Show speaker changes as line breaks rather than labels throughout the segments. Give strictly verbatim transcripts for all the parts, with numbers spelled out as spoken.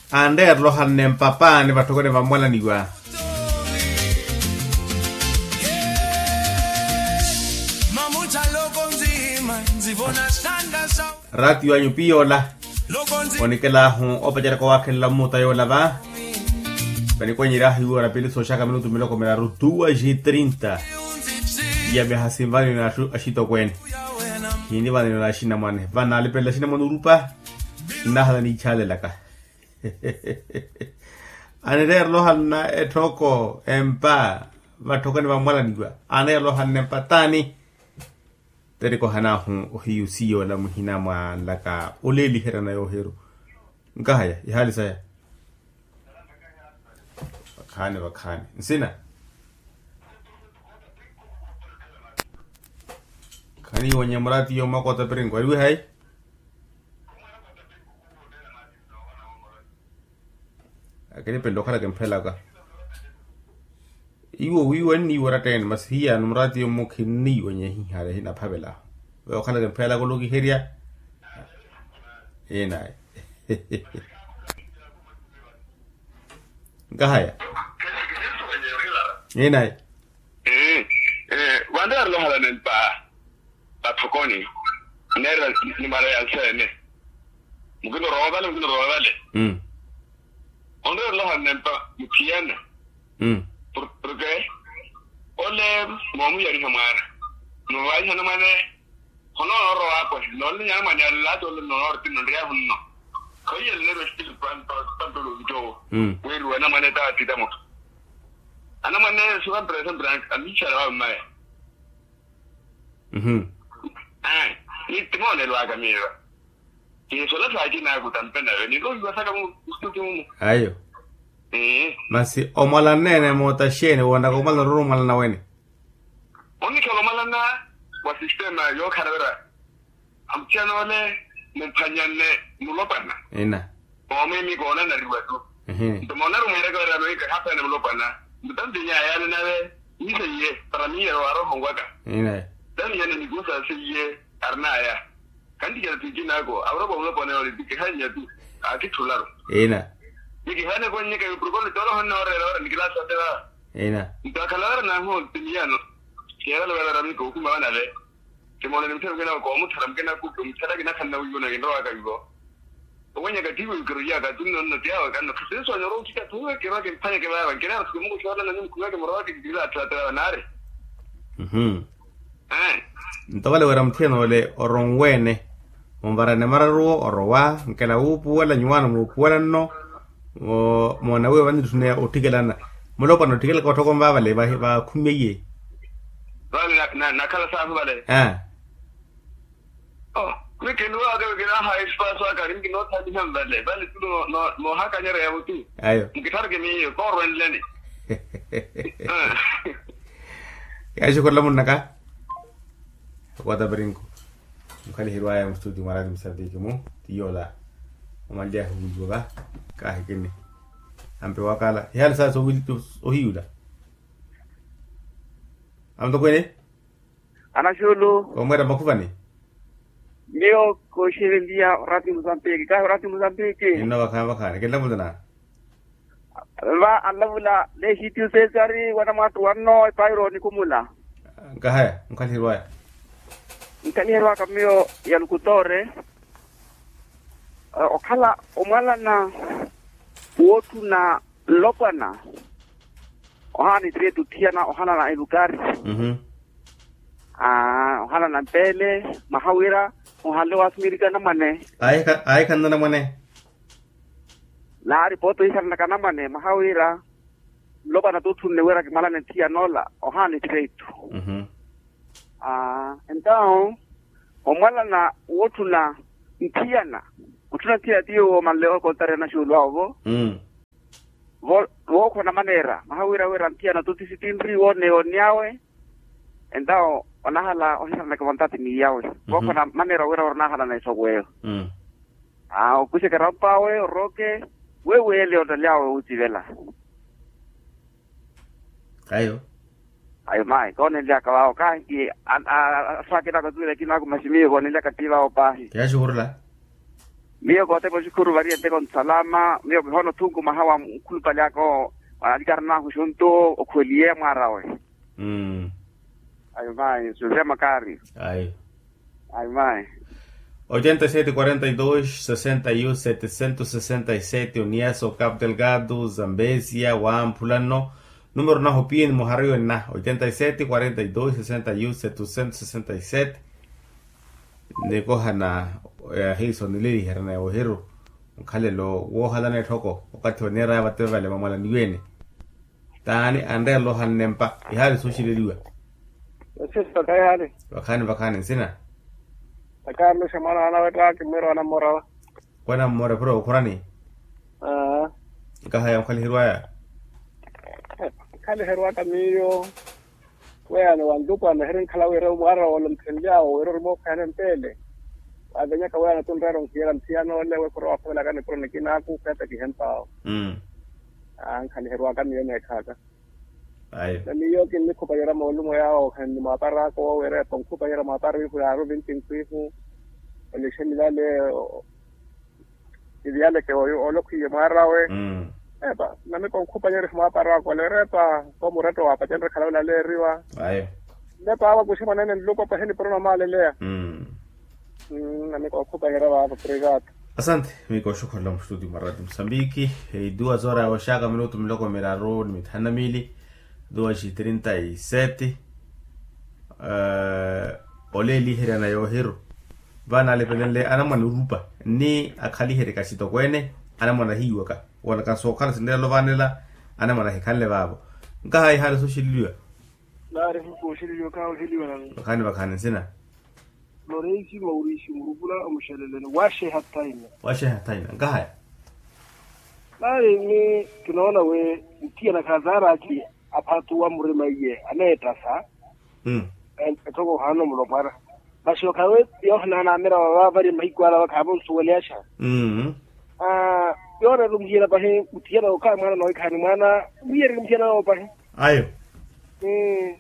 ander lo hannen papa ne batoko ne vamwala niwa ratio anyu piola onikela hu opajara ko wakela muta yola ba bani kwa nyira hiwa rapili so shaka minutu miloko mera rutua G thirty ya be hasimbani na ashito kwen hindi bani na shina mane bana alipela shina manu rupa na hala ni chale laka aner lo halna etoko empa batoko ne bamwala niwa aner lo halne patani tere ko hana hu hiu siyo la muhina ma laka oleli hera na yo hero ngahaya ihali saya khane ba khane nsina khani wonya murati yo makota peringo ari hai akene pendo khala kempela ka iwo wiwo ni waraten mashiya numrati yo mukhinni wonya hi hare hina phabela we khala kempela ko logi heria ena ngahaya ena
eh eh wanda lo hala nen pa pa thokoni nera ni mara ya sene mugino roba le mugino roba le
mm
onda lo hala nen pa mutiana
mm
porque ole momu yari hamara no vai hana mane hono ro apa no le nya mane la to no orti no ria hunno ko yelle ro sti pan pan to lo jo we ru na mane ta ti damo ana mane su kan presen branch ami chara ma
mhm
ah ni timo ne lo aga mi ki so la sa ki na ku tan pena ni ko ba sa ka mu stu mu
ayo
eh
masi omala nene mota shene wanda ko mal rumal na weni
oni ko mala na wa sistema yo karara am chanole ne panyanne mulopana
ina
o me mi gona na riwato
eh
to mona ru mere ko ra no ka hapa ne mulopana mutan dinya ya na we ni se ye para mi ro aro hongwaka
ina
dan yana ni gosa se ye arna ya kan diga tijina go awro bo mulopana ori dikanya tu ati tularo
ina
Digi hane ko nyika protocol tolo hanno ore ore ni class atera
ina
nda kala na ho timiano kera lo wala rami ko kuma na le ke mo ne mtem gena ko mu taram gena ku tum tada gena kan na wiyo na gena wa ka go o wanya ga tiwo ko ya ga tunno no tiawa kan no kse so nyoro kita tu ke ra ke panya ke ba gena ko mu ko shawala na ni ku ga mo ra ke dila atara na re
mhm
eh
ntawale wera mteno le orongwene ombarane mararuo orowa nkela upu wala nywana mu wala no o mona we bandi tune otikelana mulopa no tikela ko toko mbaba le ba ba khumeye
bale na na kala sa bale
ah
oh me ke no aga ke na high space wa karim ki no ta di ham bale bale tu no no ha ka nyere ya wuti
ayo
ngitar ke mi ko ren leni
ya shukr lamun naka wada brinko mkali hirwaya mstudio maradi msabiki mu tiola umandia hujuba ka hikini ampe wakala yale sasa so wili ohiuda amto kwene
anashulu
omwera makufani
ndio ko shirindia rati Mozambique ka rati Mozambique
ino wakana wakana kenda mudana
ba alawula le hitu sesari wana matu wanno pairo ni kumula
ngahaya mkali hirwaya
mkali hirwa kamio yalukutore uh, okala omala na wotu na lopana ohani tretu tiana ohana na elugari
mhm
ah ohana na pele mahawira ohale wasmirika na mane
ai ka ai kan na mane
la ripoto isa na kana mane mahawira lopana tutu ne wera ke mala ne tianola ohani tretu
mhm
ah então omala na wotu na tiana utuna tia dio maleo kontare na shulu avo
mm
vo vo kona manera mahawira wera tia na tuti sitinri one oniawe endao onahala ohisa na kwantati ni yawe vo kona manera wera onahala na isogwe
mm
ah okuse karampawe roke wewe le ondaliawe utivela
ayo
ayo mai kone ndia kawa kanki a a sakira ka tuile kina ko masimio kone ndia kativa opahi
ya shukurla
Mio kote po shukuru variante kon salama, mio hono tungu mahawa mkulupa yako, wanajikarna hushunto okuelie mwarawe.
Mm.
Ayo vai, suzema kari.
Ayo.
Ayo vai.
ochenta y siete, cuarenta y dos, sesenta y uno, setecientos sesenta y siete, Uniaso, Cap Delgado, Zambesia, Wampulano, número na hopien mojarrio en na, ochenta y siete, cuarenta y dos, sesenta y uno, setecientos sesenta y siete. De coja na hizo ni le dijeron a ojero kale lo wohala na toko wakati wa nera bate vale mamala niwene tani ande lo han nempa ihali so shi liwa
sista kai hali
wakani wakani sina
takarlo semana ana weta ke mero ana mora
wana mora pro kurani
ah
ka haya kale hirwaya
kale hirwa kamiyo weana wandupa na herin kala wera wara wala mtenja wera mo kanen pele adanya ka weana tun raro kira mtiano le we pro apo la kane pro nikina ku peta ki hempa
mm
an kale herwa kan yene kaka
ai
ni yo kin ni ko bayara mo lu mo ya o kan ni matara ko wera ton ku bayara matara wi ku aro bin tin ku fu le shemila le ideale ke o lo ku yemara we
mm
eba na me con compañero ma para con le repa como reto a patente kala la le riwa
ai
le pa wa kushima nene luko pa heni pro male le
mm
na me con compañero wa pregat
asante miko shukrani la studio maradi Msambiki e duas horas wa shaka minuto mloko miraro mitana mili duas e trinta e sete eh ole lihera na yo hero bana le penele ana manurupa ni akali here kasito kwene ana mana hiwa ka wala kan so kala sindelo vanela ana mana hikalle babo nga hay hal so shiliwa
la re ko shiliwa ka shiliwa nan
bakani bakani sina
loreisi maurishi murubula amushalele washe hataina
washe hataina nga hay
la re ni tunaona we mtia na kazara ki apatu wa murema ye aneta sa
mm
en toko hano mulo para basho kawe yo hana mera wa bari mai kwala wa kabon suwaliasha
mm
ah yora rumjira bahe mutiana ka mana no ka ni mana miyere mutiana o bahe
ayo
mm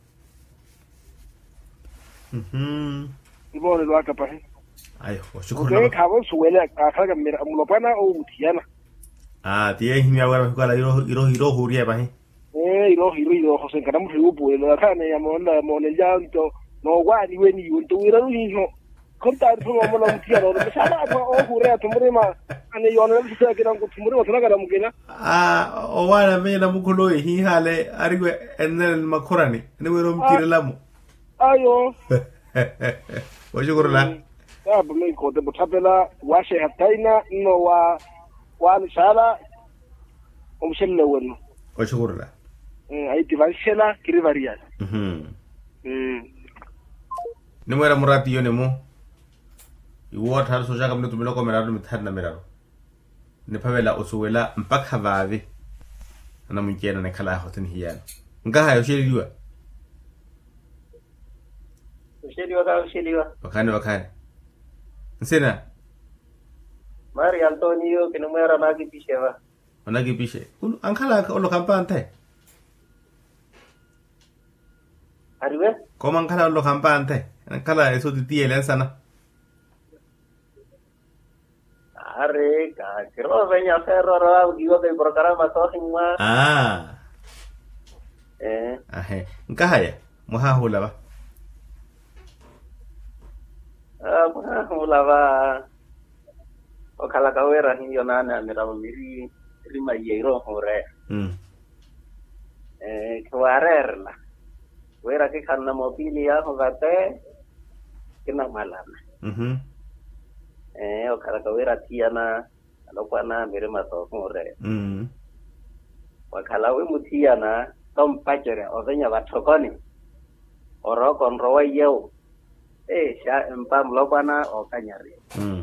mhm
ibone lo aka bahe
ayo
ko
shukrani
ka bo suwele ka ka mira amulo pana o mutiana
ah tie himya wala kwala iro iro iro huria bahe
eh iro iro iro hosen kana mu hiubu lo ka ne ya mona mona janto no wani weni yunto wira ruhinho konta tu mo mo mutiana o misala ma o huria tumrima ane yona bisa kiran ko tumrima tuna kada mugena
ah o wala me na mukulo hi hale arigwe enel makurani ne wero mtire lamu
ayo
o shukrani
ya bu me ko de butapela washe hataina no wa wa misala o mshelle wono
o shukrani
eh ai divanshela kirivaria
mhm
mm
ne mwera murati yone mo iwo thar so jaka mnutu miloko meraro mitharna meraro ne pavela osuwela mpaka vavi ana munkiena ne kala hotin hiyana nga hayo sheliwa
sheliwa ka sheliwa
bakane bakane nsena
Mari Antonio kinumera nagi pishewa
onagi pishe un ankala ka olo kampante
ariwe
koma ankala olo kampante ankala eso de tiele sana
are ka kiro venya ferro ra digo de programa to hinma
ah
eh
ahe nkahaya moha hula ba
ah hula ba okala kawera hiyo nana mira miri rima yero hore
mm
eh kwarerla wera ke kanna mobili ya hogate kina malana
mhm
eh okala kawera tiana alokwana mire mato hore
mm
wakala we mutiana tom pachore ovenya batokoni oroko nrowa yeu eh sha empam lokwana okanyari
mm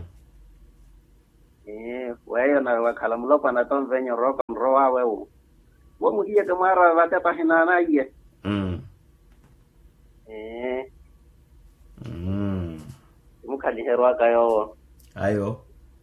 eh weyo na wakala mlokwana tom venya roko nrowa wewe wo muhiye kamara vata pahinana ye
mm
eh
mm
mukali herwa kayo
ayo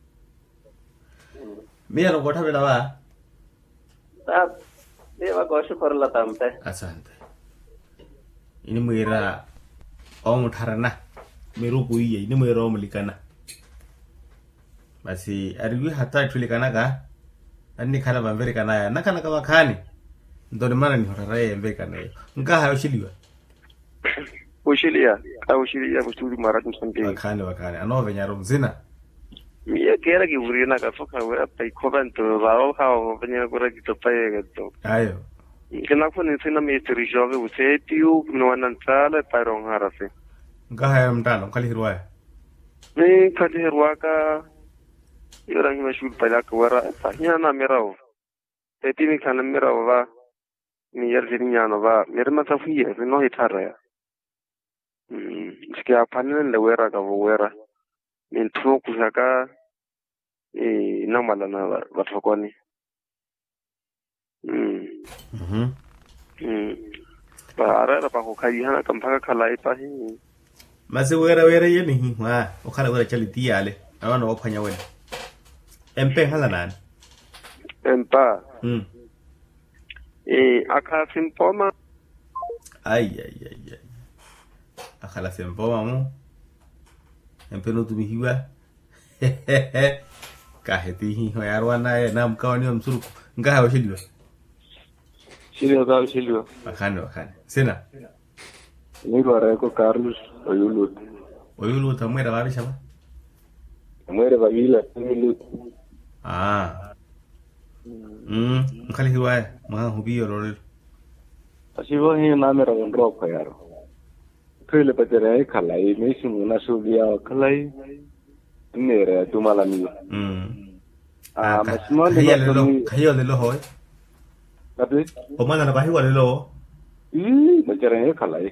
mia no kota bela ba
ta deva ko shukor la tamte
asante ini mwira o mutarana meru kuiye ini mwira o mulikana basi arigwi hata tulikana ka ani kala bambere kana ya nakana ka bakani ndoni mana ni horaraye mbe kana nka hayo shiliwa
ushilia ka ushilia busturi mara tumsambe
bakani bakani anove nyaro mzina
miya kera ki urina ka foka wera pai kobanto bao hao banya kura kitopaye gato
ayo
kena kuni sina misteri jove usetiu no anantala parong harase
nka hayo mtano kali hirwa
ni kali hirwa ka yorang mashul pala ka wara sahnya na merao teti mi kana merao va mi yer jirinyano va merma safiye no hitara ya mm skia panen le wera ka wera min troku saka e namala na vathokoni mm
mhm
mm para ra pa ko khai hana kamphaka khalai pa hi
mase wera wera yeni hi wa okhala wera chaliti yale abana ophanya wena empe hala nan
empa
mm
e aka simpoma
ay ay ay ay akhala simpoma mo empe no tu mihiwa kaheti hi ho yarwana e nam kawani msuru nga hawo shiliwa
shiliwa ka shiliwa
bakani bakani sina
ni gore ko Carlos oyulut
oyulut amwera babisha ba
amwera babila oyulut
ah mm nkali hiwa ma hubiyo lol
asibo hi na mera ro ko yaro kele patere khalai mesi muna subia khalai nere tumala mi
mm
ah masmo
le lo kayo le lo hoy
tabe
o mana na bahi wale lo
i patere khalai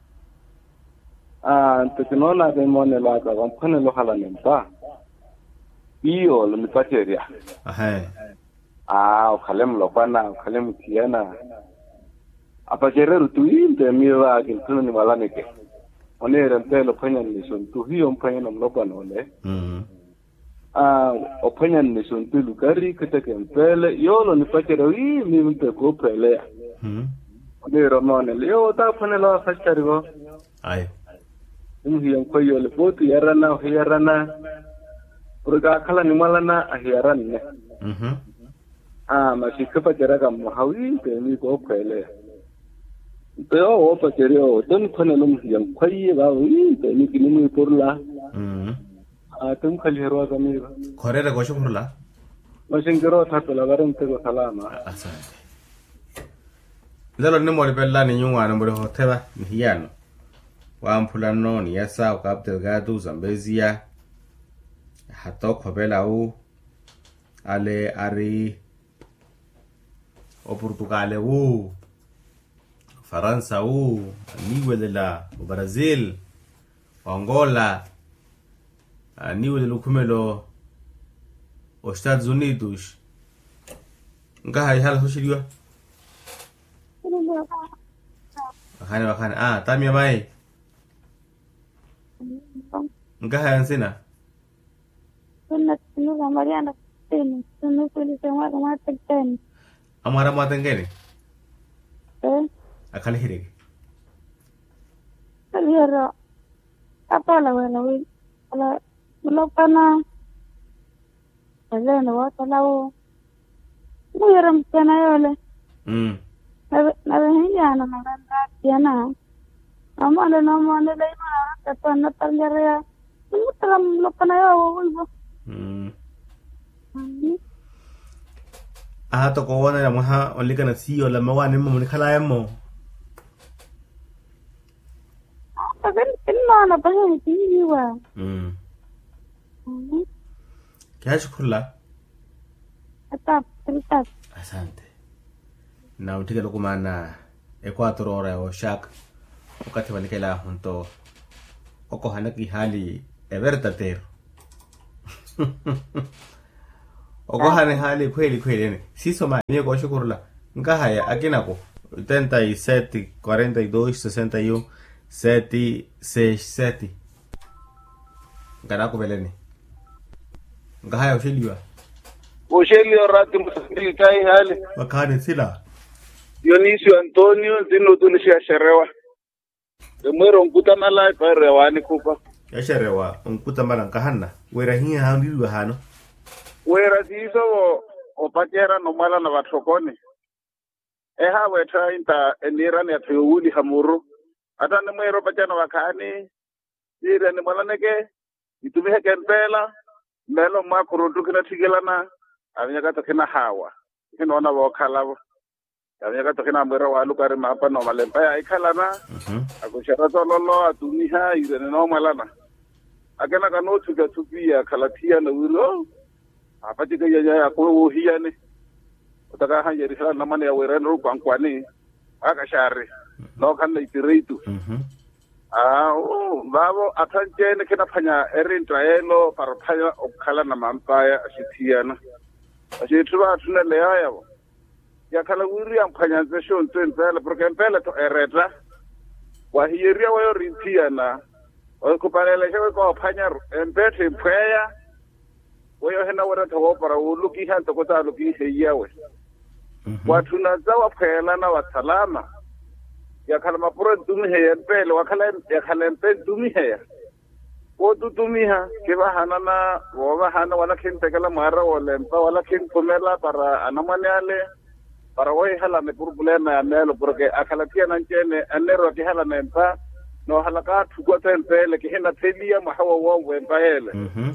ah to na de mone la ka wan khone lo khala ne ba iyo le mi patere
ah
ah khalem lo pana khalem kiana apa jerero tu inde mi va que tu ni mala ne ke onera ntelo phanyan ni son tu hiyo phanyan lo pana ole
mm
ah ophanyan ni son tu lugari kete ke mpele yolo ni pachero i mi mpe ko pele
mm
onera mone le yo ta phanelo sacharigo
ay
um hiyo ko yole potu yarana yarana purga khala ni mala na ahiaran ne
mhm
ah ma sikapa jeraga muhawi te mi ko pele pero o paterio don khonelum yang khoi ba wi te ni kinumi porla
mm
a tum khali herwa kami
khorera gosho khurla
masingero thatula garam te ko salama
asante lelo ne mori bella ni nyungwa no mori hoteba ni yano wa mpulano ni yasa o kapte gadu zambezia hato khobela u ale ari o Portugal u Faransa u niwelela u Brazil u Angola niwelela ukumelo o Estados Unidos nga hay hala soshiliwa bakani bakani ah tamia mai nga hay ansina
Sunat sunu Mariana ten sunu puli semua kemana ten
amara matengene
eh
akali hirege
Lihat apa lah walaupun kalau belum pernah ada nawa kalau muiram sana ya le
mm
nabe nabe hindi ana naganda tiana ama ada nama ada lagi mana kata natal jaya itu teram belum pernah ya walaupun
mm ah to ko wana ya maha olika na sio la mawani mo ni khala yamo
Kan illa na bahe tiwa.
Mm. Kiasi kula?
Atap, atap.
Asante. Na utika lokumana Equator ora o shak wakati walikela hunto oko hanaki hali evertater. Oko hane hali kweli kweli ne. Siso ma ni ko shukurla. Ngahaya akinako setenta y siete, cuarenta y dos, sesenta y uno sete seis sete Garako beleni ngahaya usheliwa
usheliwa rati msafiri kai hali
wakani sila
Dionisio Antonio zino tulisha sherewa demero nkuta mala parewa ni kupa
ya sherewa nkuta mala nkahana wera hiya handiwa hano
wera diso o o patera no mala na bathokone e ha wetha inta enira ne thuli hamuru ata ne mwero patena wakani ire ne mala neke itume kempela melo makuru tukina tigelana abanya ka tokena hawa kino na bo khalabo abanya ka tokena mwero wa lukare mapa no malempa ya ikhalana akushara tololo atumiha ire ne no malana akena ka no tuka tupia khalatia no wilo apati ka ya ya ko hiane utaka ha yeri sala namane ya wera no kwankwani aka share no kana itireitu mhm ah oh babo athanjene kena phanya erintraelo para phaya okhala na mampaya asithiana asithuba thuna leya yabo ya khala wiri ya phanya session tsenzela prokempela to ereta wa hiyeria wayo rintiana o kuparele shewe ko phanya empethe phaya wayo hena wera tho para uluki ha to kota luki heyawe watu na zawa phela na watsalama ya khala mapuro dumi he empele wa khala ya khala empe dumi he o tu dumi ha ke ba hana na wo ba hana wala khin tekala mara o lempa wala khin kumela para anamanyale para wo hala me purpulena ya melo porque akhala tia na nchene anero ke hala mempa no hala ka thuko tempele ke hena telia mahawa wo wempa ele mhm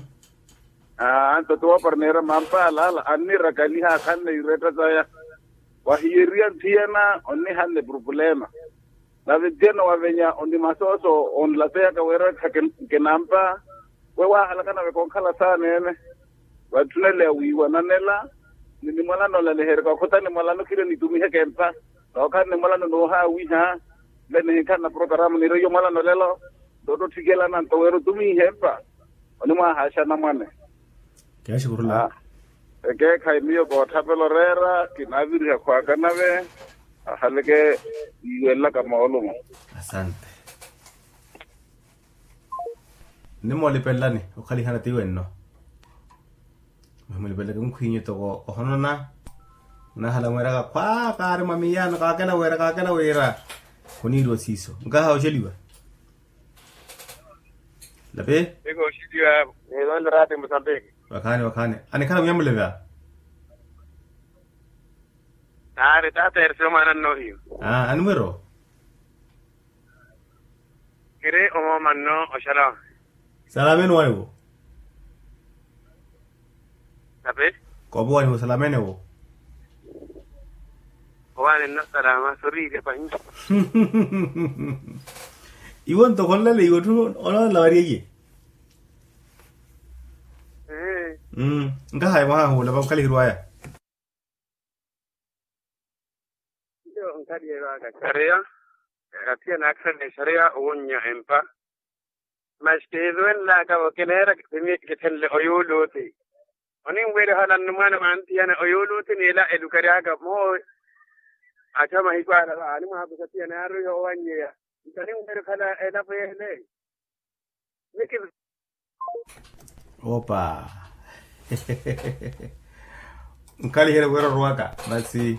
ah anto to parnera mampa lala anira kaliha khanne ireta tsaya wa hiyeria tiena onni hanne purpulema la vedena wa venya ondi masoso on la pea ka wera ke nampa we wa hala kana we konkhala sana ene wa tunele wiwa nanela ni mola no la leher ka khota ni mola no kire ni tumi he kempa no ka ni mola no ha wi ha le ni kana program ni yo mola no lelo do do tigela na to wero tumi hempa oni ma ha sha na mane
ke shukuru
ke khai miyo ko thapelo rera kinaviri ya kwa kanawe haleke iwela kama olumo
asante nimo lepelani okali hana tiwenno mamuli bele kumkhwinye to ko honona na hala mwera ka kwa kare mamiyana ka kana wera ka kana wera kuni ro siso nga ha ojeliwa labe
ego shidiwa e don rate Mozambique
wakane wakane ani kana myamuleva
Tare tata erso manan no hiyo.
Ah, anumero.
Kire omo manno oshala.
Salamenu wao.
Sabe?
Kobo wao salamenu wao.
Wale na salama sori de pani.
Iwon to kolle le iwotu ona la wariye.
Eh.
Mm, nga hai wa ho la ba kali ruaya.
Sharia, katia na aksan de sharia unya empa. Maskedo en la ka wakenera kemi ketelle oyolote. Oni wele halan numana manti yana oyolote ni la edukaria ka mo achama hikwa la ani ma bu katia na ro yo wanye ya. Tani wele kala eda pele. Miki
Opa. Nkali hele wera ruaka basi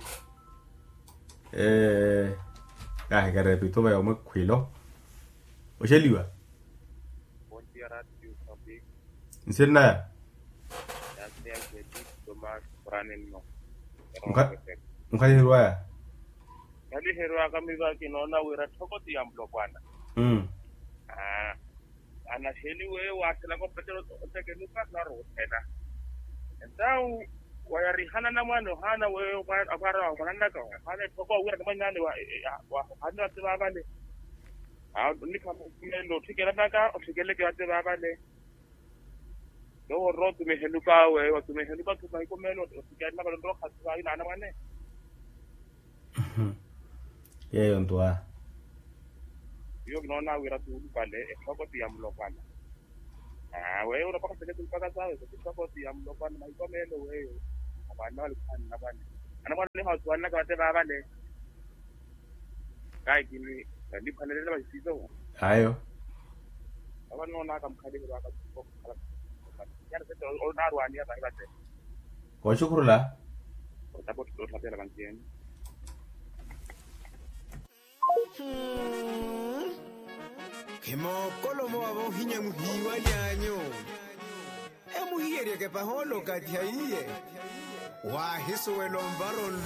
eh kahe ka repito ba yo mkhwilo o sheliwa
Bontiara tu topic
nsena
ya ya ke Thomas Franenno
nka nkali ruaya
kali herwa kamiza kinona wera thokoti amblo kwana
mm
ah ana sheli we watela ko petero teke nuka na ro tena ndau wayari hana na mwana hana we kwa akara wananda ka hana toko wira kama nani wa wa hana tiba bale ah ni kama mendo tikela naka otikele ke ate babale do ro tu me heluka we wa tu me heluka tu mai ko meno tikela naka ndo khasa ina na mane
ye ontwa
yo nona wira tu bale e toko ti amlo kana ah we ora paka teke tu paka sawe toko ti amlo kana mai ko meno we abana kana bana ana mwana le hautu wana ka te babale kai kini ndi phanele ba isizo
ayo
abana na kam khadi ba ka ko yar se to na rwani ya ba te
ko shukuru la
tapo to la tela bantien
Kemo kolo mo abo hinya muhiwa yanyo. muhiere ke pa holo ka diaie wa hiso welombaron